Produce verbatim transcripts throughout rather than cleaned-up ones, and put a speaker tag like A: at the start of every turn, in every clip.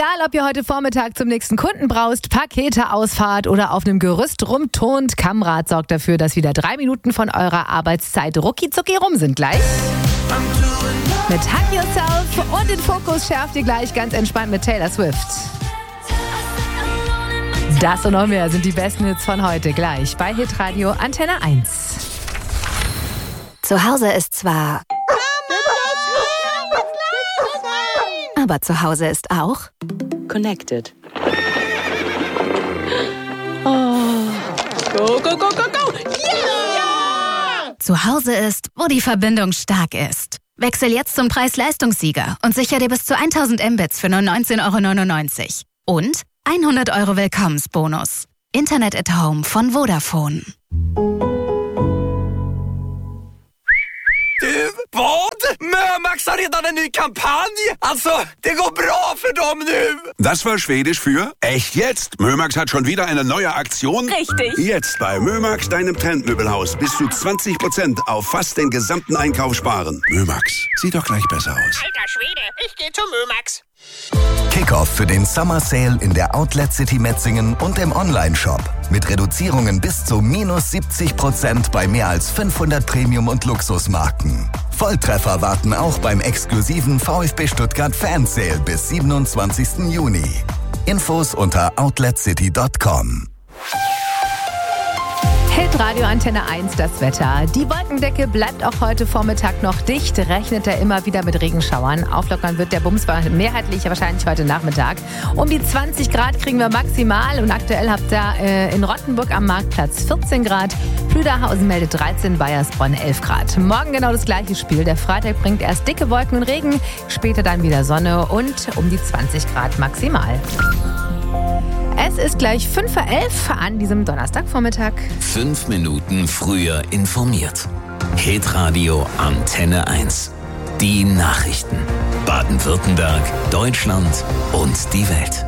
A: Egal, ob ihr heute Vormittag zum nächsten Kunden braust, Pakete ausfahrt oder auf einem Gerüst rumturnt, Kamrad sorgt dafür, dass wieder drei Minuten von eurer Arbeitszeit rucki-zucki rum sind gleich. Mit Hug Yourself und den Fokus schärft ihr gleich ganz entspannt mit Taylor Swift. Das und noch mehr sind die besten Hits von heute gleich bei Hitradio Antenne eins.
B: Zu Hause ist zwar... Aber zu Hause ist auch...
C: Connected. Oh. Go, go, go, go, go! Yeah!
B: Zu Hause ist, wo die Verbindung stark ist. Wechsel jetzt zum Preis-Leistungssieger und sicher dir bis zu tausend Mbits für nur neunzehn Euro neunundneunzig. Und hundert Euro Willkommensbonus. Internet at Home von Vodafone.
D: Du, vad? Mömax har redan en ny kampanj! Alltså, det går bra för dem nu!
E: Das war Schwedisch für echt jetzt. Mömax hat schon wieder eine neue Aktion.
C: Richtig.
E: Jetzt bei Mömax, deinem Trendmöbelhaus, bis zu zwanzig Prozent auf fast den gesamten Einkauf sparen. Mömax, sieht doch gleich besser aus.
F: Alter Schwede, ich geh zu Mömax.
G: Kickoff für den Summer Sale in der Outlet City Metzingen und im Online-Shop. Mit Reduzierungen bis zu minus siebzig Prozent bei mehr als fünfhundert Premium- und Luxusmarken. Volltreffer warten auch beim exklusiven VfB Stuttgart Fan Sale bis siebenundzwanzigsten Juni. Infos unter outlet city punkt com.
A: Hitradio Antenne eins, das Wetter. Die Wolkendecke bleibt auch heute Vormittag noch dicht, rechnet er immer wieder mit Regenschauern. Auflockern wird der Bums mehrheitlich wahrscheinlich heute Nachmittag. Um die zwanzig Grad kriegen wir maximal und aktuell habt ihr äh, in Rottenburg am Marktplatz vierzehn Grad, Plüderhausen meldet dreizehn, Baiersbronn elf Grad. Morgen genau das gleiche Spiel. Der Freitag bringt erst dicke Wolken und Regen, später dann wieder Sonne und um die zwanzig Grad maximal. Es ist gleich fünf vor elf an diesem Donnerstagvormittag.
H: Fünf Minuten früher informiert. Hitradio Antenne eins. Die Nachrichten. Baden-Württemberg, Deutschland und die Welt.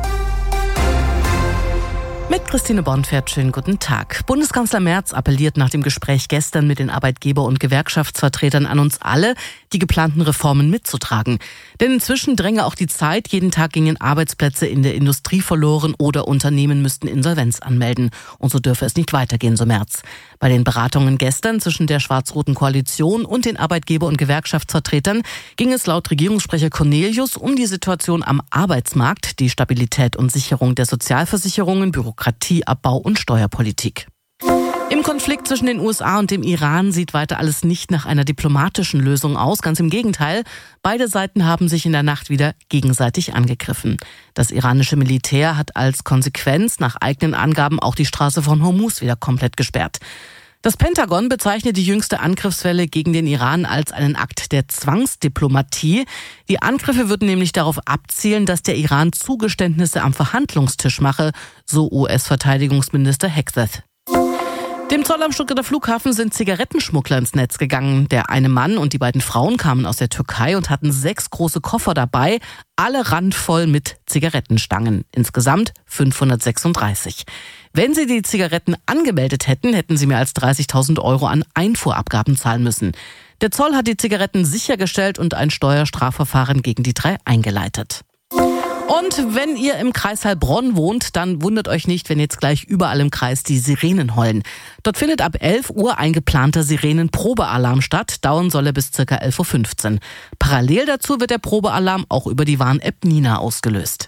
I: Mit Christine Bornfeld, schönen guten Tag. Bundeskanzler Merz appelliert nach dem Gespräch gestern mit den Arbeitgeber- und Gewerkschaftsvertretern an uns alle, die geplanten Reformen mitzutragen. Denn inzwischen dränge auch die Zeit, jeden Tag gingen Arbeitsplätze in der Industrie verloren oder Unternehmen müssten Insolvenz anmelden. Und so dürfe es nicht weitergehen, so Merz. Bei den Beratungen gestern zwischen der schwarz-roten Koalition und den Arbeitgeber- und Gewerkschaftsvertretern ging es laut Regierungssprecher Cornelius um die Situation am Arbeitsmarkt, die Stabilität und Sicherung der Sozialversicherungen, Bürokratieabbau und Steuerpolitik. Im Konflikt zwischen den U S A und dem Iran sieht weiter alles nicht nach einer diplomatischen Lösung aus. Ganz im Gegenteil, beide Seiten haben sich in der Nacht wieder gegenseitig angegriffen. Das iranische Militär hat als Konsequenz nach eigenen Angaben auch die Straße von Hormuz wieder komplett gesperrt. Das Pentagon bezeichnet die jüngste Angriffswelle gegen den Iran als einen Akt der Zwangsdiplomatie. Die Angriffe würden nämlich darauf abzielen, dass der Iran Zugeständnisse am Verhandlungstisch mache, so U S-Verteidigungsminister Hegseth. Dem Zoll am Stuttgarter Flughafen sind Zigarettenschmuggler ins Netz gegangen. Der eine Mann und die beiden Frauen kamen aus der Türkei und hatten sechs große Koffer dabei, alle randvoll mit Zigarettenstangen. Insgesamt fünfhundertsechsunddreißig. Wenn sie die Zigaretten angemeldet hätten, hätten sie mehr als dreißigtausend Euro an Einfuhrabgaben zahlen müssen. Der Zoll hat die Zigaretten sichergestellt und ein Steuerstrafverfahren gegen die drei eingeleitet. Und wenn ihr im Kreis Heilbronn wohnt, dann wundert euch nicht, wenn jetzt gleich überall im Kreis die Sirenen heulen. Dort findet ab elf Uhr ein geplanter Sirenenprobealarm statt. Dauern soll er bis ca. elf Uhr fünfzehn. Parallel dazu wird der Probealarm auch über die Warn-App Nina ausgelöst.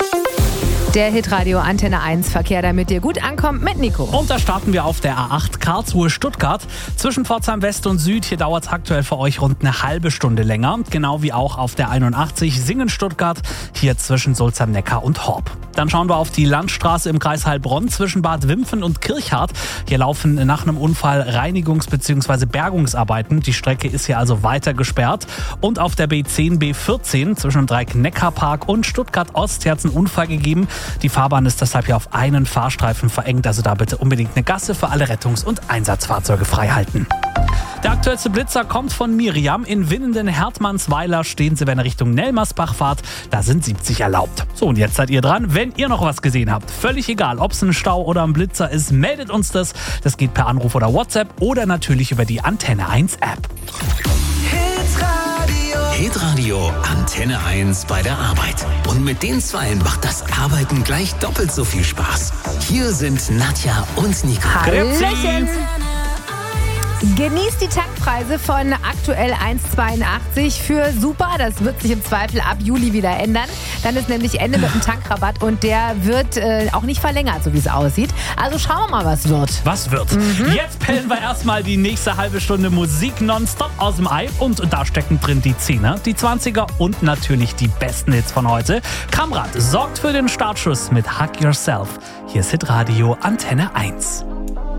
A: Der Hitradio Antenne eins Verkehr, damit ihr gut ankommt mit Nico.
J: Und da starten wir auf der A acht Karlsruhe-Stuttgart. Zwischen Pforzheim West und Süd, hier dauert es aktuell für euch rund eine halbe Stunde länger. Genau wie auch auf der einundachtzig Singen-Stuttgart, hier zwischen Sulzheim-Neckar und Horb. Dann schauen wir auf die Landstraße im Kreis Heilbronn zwischen Bad Wimpfen und Kirchhardt. Hier laufen nach einem Unfall Reinigungs- bzw. Bergungsarbeiten. Die Strecke ist hier also weiter gesperrt. Und auf der B zehn, B vierzehn zwischen dem Dreieck Neckarpark und Stuttgart Ost hat es einen Unfall gegeben. Die Fahrbahn ist deshalb hier auf einen Fahrstreifen verengt, also da bitte unbedingt eine Gasse für alle Rettungs- und Einsatzfahrzeuge frei halten. Der aktuellste Blitzer kommt von Miriam. In Winnenden-Hertmannsweiler stehen sie, wenn ihr Richtung Nelmersbach fahrt. Da sind siebzig erlaubt. So, und jetzt seid ihr dran. Wenn ihr noch was gesehen habt, völlig egal, ob es ein Stau oder ein Blitzer ist, meldet uns das. Das geht per Anruf oder WhatsApp oder natürlich über die Antenne eins App.
H: Hitradio Antenne eins bei der Arbeit. Und mit den Zweien macht das Arbeiten gleich doppelt so viel Spaß. Hier sind Nadja und Nico.
A: Hallöchen. Genießt die Tankpreise von aktuell eins Komma zweiundachtzig für super. Das wird sich im Zweifel ab Juli wieder ändern. Dann ist nämlich Ende mit dem Tankrabatt und der wird äh, auch nicht verlängert, so wie es aussieht. Also schauen wir mal, was wird.
J: Was wird? Mhm. Jetzt pellen wir erstmal die nächste halbe Stunde Musik nonstop aus dem Ei. Und da stecken drin die Zehner, die Zwanziger und natürlich die besten Hits von heute. Kamrat sorgt für den Startschuss mit Hug Yourself. Hier ist Hitradio Antenne eins.